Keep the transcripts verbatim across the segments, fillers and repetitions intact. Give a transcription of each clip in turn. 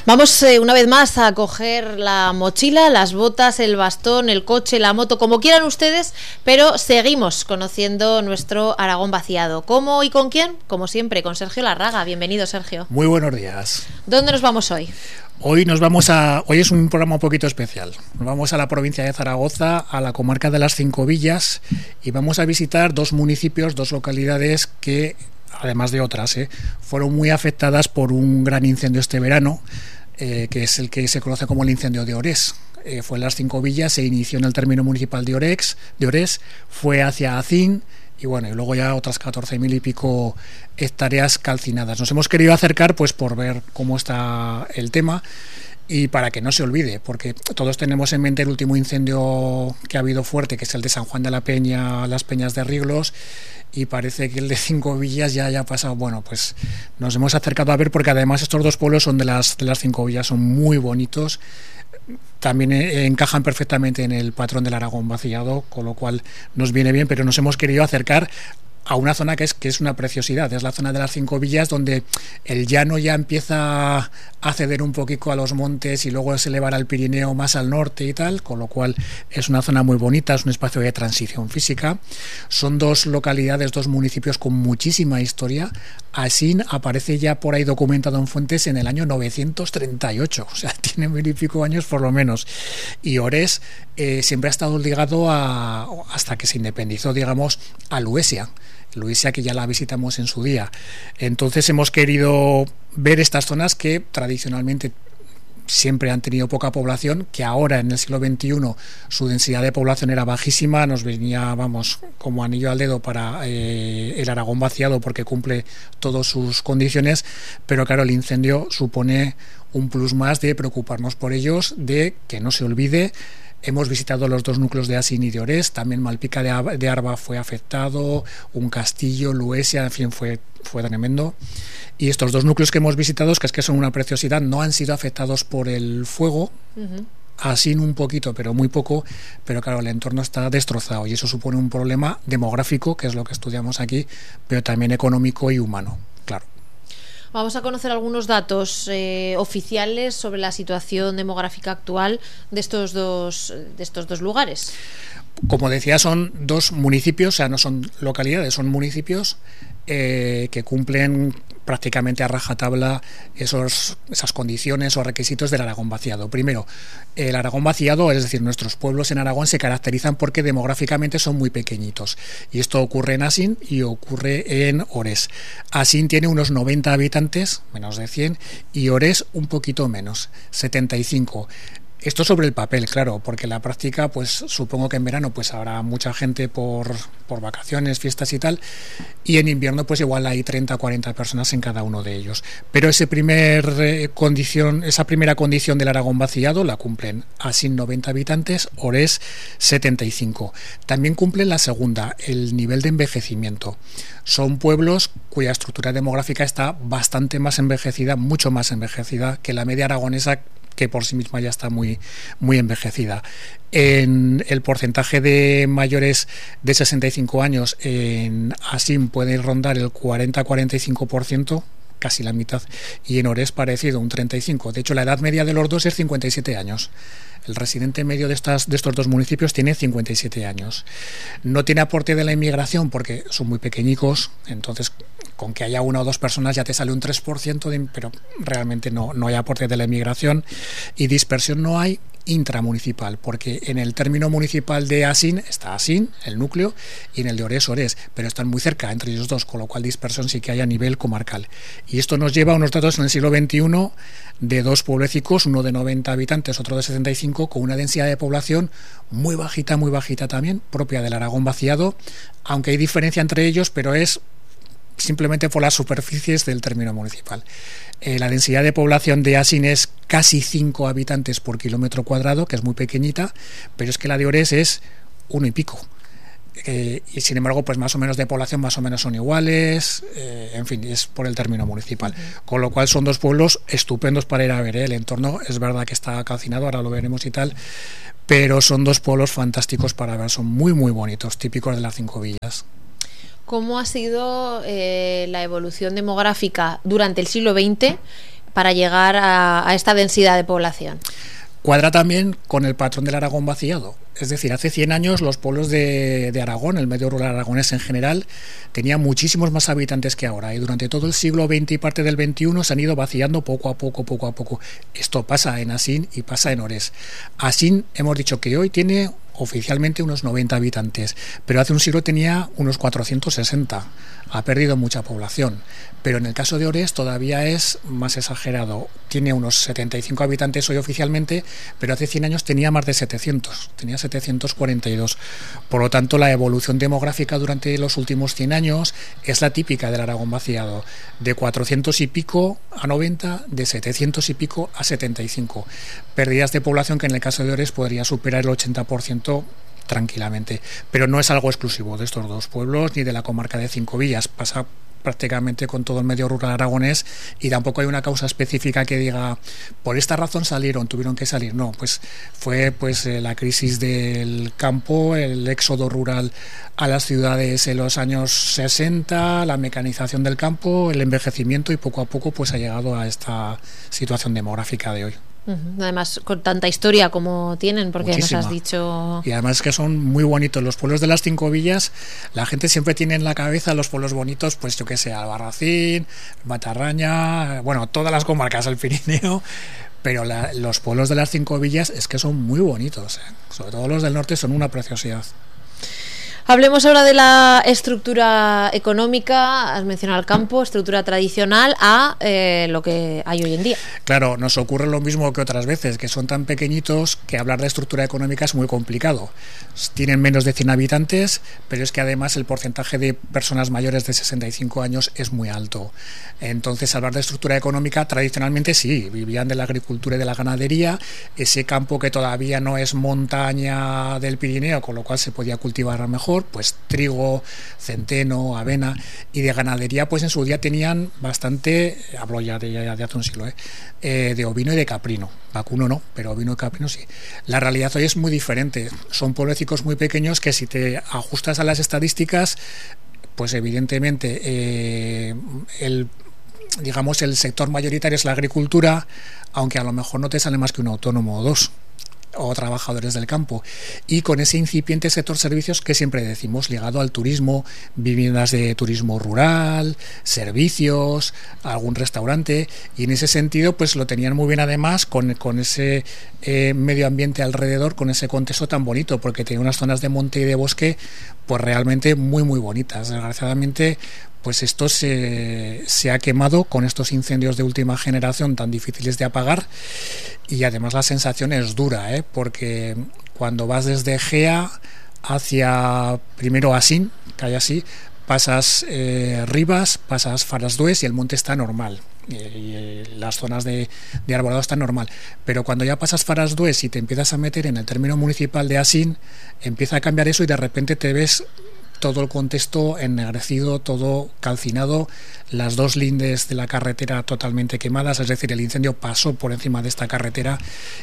Vamos eh, una vez más a coger la mochila, las botas, el bastón, el coche, la moto, como quieran ustedes, pero seguimos conociendo nuestro Aragón vaciado. ¿Cómo y con quién? Como siempre, con Sergio Larraga. Bienvenido, Sergio. Muy buenos días. ¿Dónde nos vamos hoy? Hoy nos vamos a. Hoy es un programa un poquito especial. Nos vamos a la provincia de Zaragoza, a la comarca de las Cinco Villas, y vamos a visitar dos municipios, dos localidades que, además de otras, eh, fueron muy afectadas por un gran incendio este verano, eh, que es el que se conoce como el incendio de Orés. Eh, fue en las Cinco Villas, se inició en el término municipal de Orés, de Orés, fue hacia Acín, y bueno, y luego ya otras catorce mil y pico hectáreas calcinadas. Nos hemos querido acercar pues por ver cómo está el tema y para que no se olvide, porque todos tenemos en mente el último incendio que ha habido fuerte, que es el de San Juan de la Peña, las Peñas de Riglos, y parece que el de Cinco Villas ya haya pasado. Bueno, pues nos hemos acercado a ver, porque además estos dos pueblos son de las, de las Cinco Villas, son muy bonitos. También encajan perfectamente en el patrón del Aragón vaciado, con lo cual nos viene bien, pero nos hemos querido acercar a una zona que es que es una preciosidad. Es la zona de las Cinco Villas, donde el llano ya empieza a ceder un poquito a los montes y luego se elevará al Pirineo más al norte y tal, con lo cual es una zona muy bonita, es un espacio de transición física. Son dos localidades, dos municipios con muchísima historia. Asín aparece ya por ahí documentado en fuentes en el año novecientos treinta y ocho, o sea, tiene mil y pico años por lo menos. Y Orés eh, siempre ha estado ligado a, hasta que se independizó, digamos, a Luesia. Luisia, que ya la visitamos en su día. Entonces hemos querido ver estas zonas que tradicionalmente siempre han tenido poca población, que ahora en el siglo veintiuno su densidad de población era bajísima, nos venía, vamos, como anillo al dedo para eh, el Aragón vaciado, porque cumple todas sus condiciones, pero claro, el incendio supone un plus más de preocuparnos por ellos, de que no se olvide. Hemos visitado los dos núcleos de Asín y de Orés, también Malpica de Arba fue afectado, un castillo, Luesia, en fin, fue, fue tremendo. Y estos dos núcleos que hemos visitado, que es que son una preciosidad, no han sido afectados por el fuego, uh-huh. Asín un poquito, pero muy poco, pero claro, el entorno está destrozado y eso supone un problema demográfico, que es lo que estudiamos aquí, pero también económico y humano, claro. Vamos a conocer algunos datos eh, oficiales sobre la situación demográfica actual de estos dos, de estos dos lugares. Como decía, son dos municipios, o sea, no son localidades, son municipios eh, que cumplen prácticamente a rajatabla esos, esas condiciones o requisitos del Aragón vaciado. Primero, el Aragón vaciado, es decir, nuestros pueblos en Aragón se caracterizan porque demográficamente son muy pequeñitos. Y esto ocurre en Asín y ocurre en Orés. Asín tiene unos noventa habitantes, menos de cien, y Orés un poquito menos, setenta y cinco. Esto sobre el papel, claro, porque en la práctica, pues supongo que en verano pues habrá mucha gente por, por vacaciones, fiestas y tal, y en invierno pues igual hay treinta o cuarenta personas en cada uno de ellos. Pero ese primer, eh, condición, esa primera condición del Aragón vaciado la cumplen Asín noventa habitantes, Orés setenta y cinco. También cumplen la segunda, el nivel de envejecimiento. Son pueblos cuya estructura demográfica está bastante más envejecida, mucho más envejecida que la media aragonesa, que por sí misma ya está muy, muy envejecida. En el porcentaje de mayores de sesenta y cinco años en Asín puede rondar el cuarenta a cuarenta y cinco por ciento, casi la mitad, y en Orés parecido, un treinta y cinco por ciento. De hecho, la edad media de los dos es cincuenta y siete años. El residente medio de, estas, de estos dos municipios tiene cincuenta y siete años. No tiene aporte de la inmigración porque son muy pequeñicos, entonces con que haya una o dos personas ya te sale un tres por ciento, de, pero realmente no, no hay aporte de la inmigración, y dispersión no hay intramunicipal, porque en el término municipal de Asín está Asín, el núcleo, y en el de Orés, Orés, pero están muy cerca entre ellos dos, con lo cual dispersión sí que hay a nivel comarcal. Y esto nos lleva a unos datos en el siglo veintiuno de dos pueblecicos, uno de noventa habitantes, otro de setenta y cinco, con una densidad de población muy bajita, muy bajita también, propia del Aragón vaciado, aunque hay diferencia entre ellos, pero es simplemente por las superficies del término municipal. Eh, la densidad de población de Asín es casi cinco habitantes por kilómetro cuadrado, que es muy pequeñita, pero es que la de Orés es uno y pico. Eh, y sin embargo, pues más o menos de población más o menos son iguales, eh, en fin, es por el término municipal. Uh-huh. Con lo cual son dos pueblos estupendos para ir a ver, ¿eh? El entorno es verdad que está calcinado, ahora lo veremos y tal, pero son dos pueblos fantásticos para ver, son muy muy bonitos, típicos de las Cinco Villas. ¿Cómo ha sido eh, la evolución demográfica durante el siglo veinte para llegar a, a esta densidad de población. Cuadra también con el patrón del Aragón vaciado. Es decir, hace cien años los pueblos de, de Aragón, el medio rural aragonés en general, tenían muchísimos más habitantes que ahora, y durante todo el siglo veinte y parte del veintiuno se han ido vaciando poco a poco, poco a poco. Esto pasa en Asín y pasa en Orés. Asín hemos dicho que hoy tiene oficialmente unos noventa habitantes, pero hace un siglo tenía unos cuatrocientos sesenta. Ha perdido mucha población, pero en el caso de Orés todavía es más exagerado. Tiene unos setenta y cinco habitantes hoy oficialmente, pero hace cien años tenía más de setecientos, tenía setecientos cuarenta y dos. Por lo tanto, la evolución demográfica durante los últimos cien años es la típica del Aragón vaciado, de cuatrocientos y pico a noventa, de setecientos y pico a setenta y cinco. Pérdidas de población que en el caso de Orés podría superar el ochenta por ciento tranquilamente, pero no es algo exclusivo de estos dos pueblos ni de la comarca de Cinco Villas, pasa prácticamente con todo el medio rural aragonés, y tampoco hay una causa específica que diga por esta razón salieron, tuvieron que salir. No, pues fue pues eh, la crisis del campo, el éxodo rural a las ciudades en los años sesenta, la mecanización del campo, el envejecimiento, y poco a poco pues ha llegado a esta situación demográfica de hoy. Además, con tanta historia como tienen, porque Muchísima. Nos has dicho... Y además que son muy bonitos. Los pueblos de las Cinco Villas, la gente siempre tiene en la cabeza los pueblos bonitos, pues yo que sé, Albarracín, Matarraña, bueno, todas las comarcas del Pirineo, pero la, los pueblos de las Cinco Villas es que son muy bonitos, ¿eh? Sobre todo los del norte son una preciosidad. Hablemos ahora de la estructura económica. Has mencionado el campo, estructura tradicional, a eh, lo que hay hoy en día. Claro, nos ocurre lo mismo que otras veces, que son tan pequeñitos que hablar de estructura económica es muy complicado. Tienen menos de cien habitantes, pero es que además el porcentaje de personas mayores de sesenta y cinco años es muy alto. Entonces, hablar de estructura económica, tradicionalmente sí, vivían de la agricultura y de la ganadería, ese campo que todavía no es montaña del Pirineo, con lo cual se podía cultivar mejor, pues trigo, centeno, avena, y de ganadería pues en su día tenían bastante, hablo ya de, ya de hace un siglo, ¿eh? Eh, de ovino y de caprino, vacuno no, pero ovino y caprino sí. La realidad hoy es muy diferente, son pueblecicos muy pequeños que si te ajustas a las estadísticas, pues evidentemente eh, el digamos el sector mayoritario es la agricultura, aunque a lo mejor no te sale más que un autónomo o dos, o trabajadores del campo, y con ese incipiente sector servicios que siempre decimos ligado al turismo, viviendas de turismo rural, servicios, algún restaurante, y en ese sentido pues lo tenían muy bien además con, con ese eh, medio ambiente alrededor, con ese contexto tan bonito, porque tenía unas zonas de monte y de bosque pues realmente muy muy bonitas. Desgraciadamente pues esto se, se ha quemado con estos incendios de última generación tan difíciles de apagar, y además la sensación es dura, ¿eh? Porque cuando vas desde Gea hacia primero Asín, que hay así, pasas eh, Rivas, pasas Farasdués y el monte está normal, y, y las zonas de, de arbolado están normal, pero cuando ya pasas Farasdués y te empiezas a meter en el término municipal de Asín, empieza a cambiar eso y de repente te ves todo el contexto ennegrecido, todo calcinado, las dos lindes de la carretera totalmente quemadas, es decir, el incendio pasó por encima de esta carretera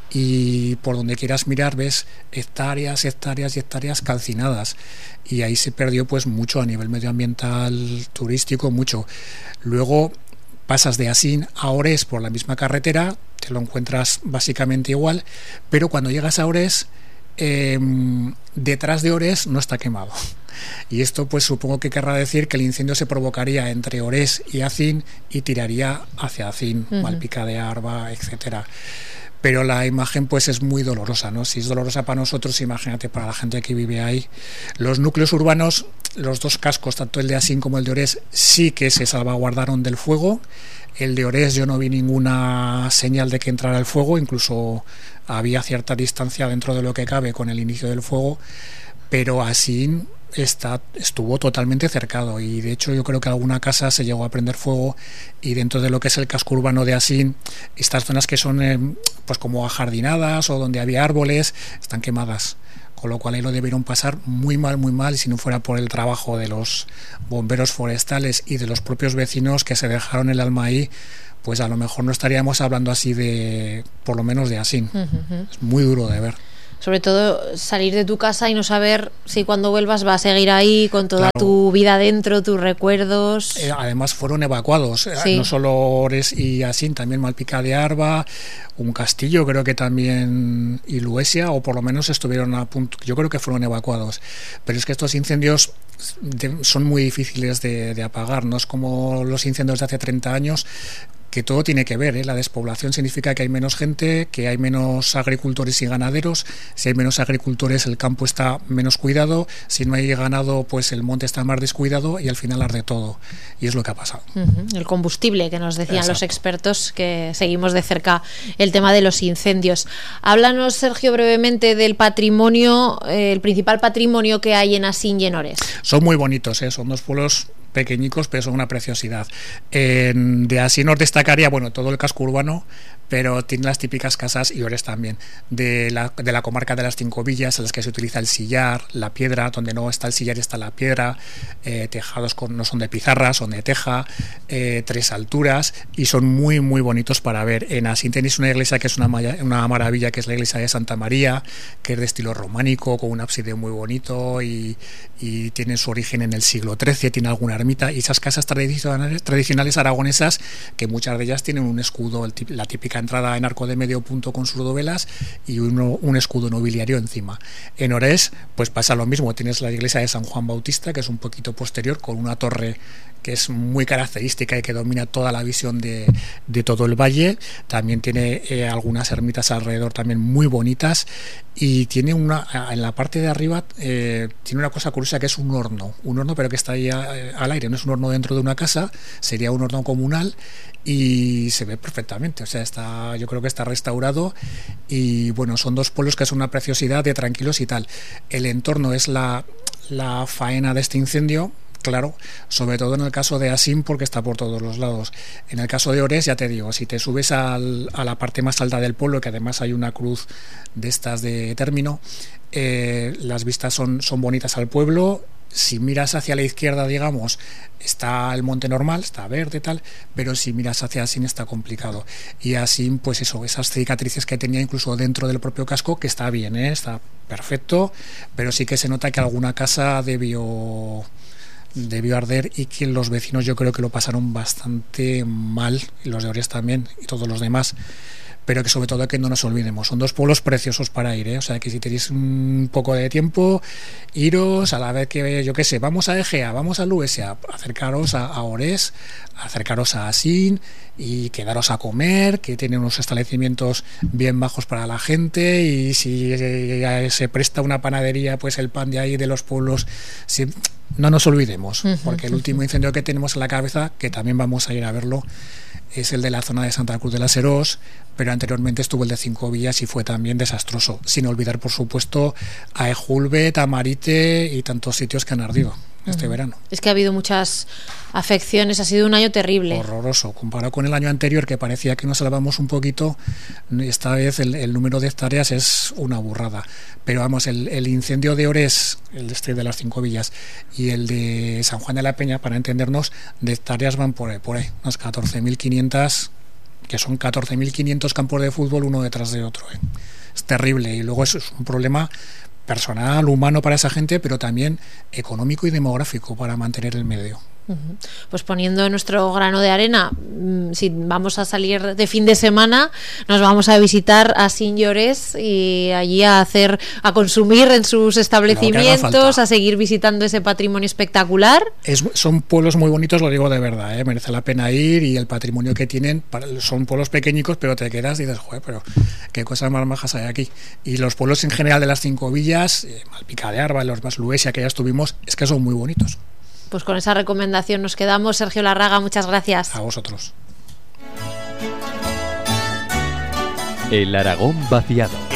y por donde quieras mirar ves hectáreas, hectáreas y hectáreas calcinadas, y ahí se perdió pues mucho a nivel medioambiental, turístico, mucho. Luego pasas de Asín a Orés por la misma carretera, te lo encuentras básicamente igual, pero cuando llegas a Orés, eh, detrás de Orés no está quemado. Y esto pues supongo que querrá decir que el incendio se provocaría entre Orés y Asín y tiraría hacia Asín, uh-huh. Malpica de Arba, etcétera. Pero la imagen pues es muy dolorosa, ¿no? Si es dolorosa para nosotros, imagínate para la gente que vive ahí. Los núcleos urbanos, los dos cascos, tanto el de Asín como el de Orés, sí que se salvaguardaron del fuego. El de Orés yo no vi ninguna señal de que entrara el fuego, incluso había cierta distancia dentro de lo que cabe con el inicio del fuego, pero Asín Está, estuvo totalmente cercado, y de hecho yo creo que alguna casa se llegó a prender fuego, y dentro de lo que es el casco urbano de Asín, estas zonas que son eh, pues como ajardinadas o donde había árboles están quemadas, con lo cual ahí lo debieron pasar muy mal, muy mal, y si no fuera por el trabajo de los bomberos forestales y de los propios vecinos que se dejaron el alma ahí, pues a lo mejor no estaríamos hablando así de, por lo menos de Asín. Uh-huh. Es muy duro de ver. Sobre todo salir de tu casa y no saber si cuando vuelvas va a seguir ahí con toda Claro. tu vida dentro, tus recuerdos. Eh, además fueron evacuados, Sí. no solo Ores y Asín, también Malpica de Arba, un castillo creo que también y Luesia, o por lo menos estuvieron a punto, yo creo que fueron evacuados. Pero es que estos incendios de, son muy difíciles de, de apagar, no es como los incendios de hace treinta años, que todo tiene que ver, ¿eh? La despoblación significa que hay menos gente, que hay menos agricultores y ganaderos. Si hay menos agricultores, el campo está menos cuidado. Si no hay ganado, pues el monte está más descuidado y al final arde todo. Y es lo que ha pasado. Uh-huh. El combustible que nos decían Exacto. los expertos que seguimos de cerca el tema de los incendios. Háblanos, Sergio, brevemente del patrimonio, eh, el principal patrimonio que hay en Asín y en Ores. Son muy bonitos, ¿eh? Son dos pueblos pequeñicos, pero son una preciosidad. En, de Asín nos destacaría, bueno, todo el casco urbano, pero tiene las típicas casas, y Ores también, de la, de la comarca de las Cinco Villas, en las que se utiliza el sillar, la piedra, donde no está el sillar está la piedra, eh, tejados con, no son de pizarra, son de teja, eh, tres alturas, y son muy, muy bonitos para ver. En Asín tenéis una iglesia que es una, una maravilla, que es la iglesia de Santa María, que es de estilo románico, con un ábside muy bonito, y, y tiene su origen en el siglo trece, tiene alguna ermita, y esas casas tradicionales, tradicionales aragonesas, que muchas de ellas tienen un escudo, el, la típica entrada en arco de medio punto con sus dovelas y uno, un escudo nobiliario encima. En Ores pues pasa lo mismo, tienes la iglesia de San Juan Bautista, que es un poquito posterior, con una torre que es muy característica y que domina toda la visión de, de todo el valle. También tiene eh, algunas ermitas alrededor también muy bonitas, y tiene una, en la parte de arriba eh, tiene una cosa curiosa, que es un horno, un horno pero que está ahí a, al aire, no es un horno dentro de una casa, sería un horno comunal, y se ve perfectamente, o sea, está, yo creo que está restaurado, y bueno, son dos pueblos que son una preciosidad de tranquilos y tal. El entorno es la, la faena de este incendio, claro, sobre todo en el caso de Asín, porque está por todos los lados. En el caso de Ores, ya te digo, si te subes al, a la parte más alta del pueblo, que además hay una cruz de estas de término, eh, las vistas son, son bonitas al pueblo. Si miras hacia la izquierda, digamos, está el monte normal, está verde y tal, pero si miras hacia Asín está complicado. Y Asín, pues eso, esas cicatrices que tenía incluso dentro del propio casco, que está bien, ¿eh? Está perfecto, pero sí que se nota que alguna casa debió... debió arder, y que los vecinos yo creo que lo pasaron bastante mal, y los de Ores también, y todos los demás. Pero que sobre todo que no nos olvidemos, son dos pueblos preciosos para ir, ¿eh? O sea, que si tenéis un poco de tiempo, iros a la vez que, yo qué sé, vamos a Egea, vamos a Luesia, acercaros a, a Ores, acercaros a Asín y quedaros a comer, que tienen unos establecimientos bien bajos para la gente, y si eh, se presta una panadería, pues el pan de ahí de los pueblos, si, no nos olvidemos, porque el último incendio que tenemos en la cabeza, que también vamos a ir a verlo, es el de la zona de Santa Cruz de las Herós, pero anteriormente estuvo el de Cinco Villas y fue también desastroso, sin olvidar por supuesto a Ejulbe, Tamarite y tantos sitios que han ardido este uh-huh. verano. Es que ha habido muchas afecciones, ha sido un año terrible. Horroroso, comparado con el año anterior, que parecía que nos salvamos un poquito, esta vez el, el número de hectáreas es una burrada. Pero vamos, el, el incendio de Ores, el de este de las Cinco Villas, y el de San Juan de la Peña, para entendernos, de hectáreas van por ahí, por ahí unas catorce mil quinientas, que son catorce mil quinientos campos de fútbol uno detrás de otro, ¿eh? Es terrible, y luego eso es un problema personal, humano para esa gente, pero también económico y demográfico para mantener el medio. Pues poniendo nuestro grano de arena, si vamos a salir de fin de semana, nos vamos a visitar Asín y Ores, y allí a hacer, a consumir en sus establecimientos, a seguir visitando ese patrimonio espectacular. Es, son pueblos muy bonitos, lo digo de verdad, ¿eh? Merece la pena ir, y el patrimonio que tienen, son pueblos pequeñicos, pero te quedas y dices, joder, pero qué cosas más majas hay aquí. Y los pueblos en general de las Cinco Villas, eh, Malpica de Arba, los más Luesia que ya estuvimos, es que son muy bonitos. Pues con esa recomendación nos quedamos. Sergio Larraga, muchas gracias. A vosotros. El Aragón vaciado.